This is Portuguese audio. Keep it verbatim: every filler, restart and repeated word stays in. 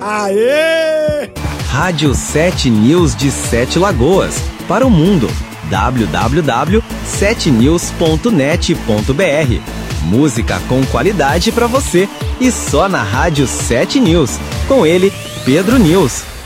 Aê! Rádio sete News de Sete Lagoas, para o mundo. w w w ponto sete news ponto net ponto b r. Música com qualidade para você e só na Rádio sete News. Com ele, Pedro News.